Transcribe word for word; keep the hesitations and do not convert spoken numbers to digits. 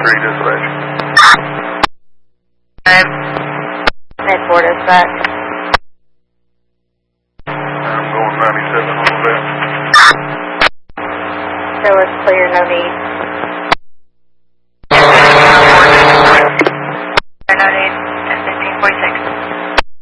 three dispatch. Five. Med four dispatch. I'm going ninety-seven on that. Show us clear, no need.